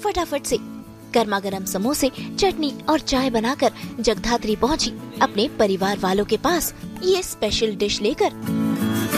फटाफट से गर्मा गर्म समोसे, चटनी और चाय बनाकर जगधात्री पहुंची अपने परिवार वालों के पास ये स्पेशल डिश लेकर।